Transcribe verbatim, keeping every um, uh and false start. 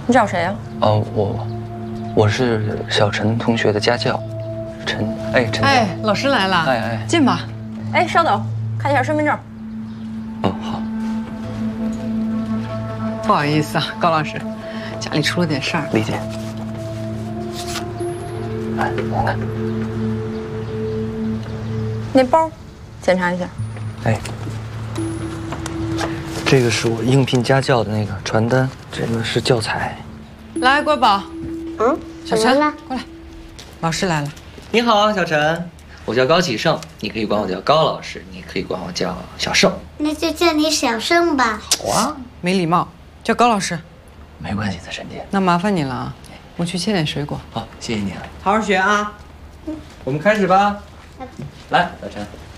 你找谁呀？ 哦，我我是小陈同学的家教，陈哎陈。 哎，老师来了。 哎哎， 进吧。 哎，稍等，看一下身份证。 嗯，好。 不好意思啊，高老师，家里出了点事儿。 理解。哎，你看。 那包，检查一下。 哎。 这个是我应聘家教的那个传单，这个是教材。 来，国宝。 嗯， 小陈，过来，老师来了。 你好，小陈，我叫高启盛，你可以管我叫高老师，你可以管我叫小盛。 那就叫你小盛吧。 好啊， 没礼貌，叫高老师。 没关系的，陈姐。 那麻烦你了啊，我去切点水果。 好，谢谢你了。 好好学啊。嗯，我们开始吧。来，小陈。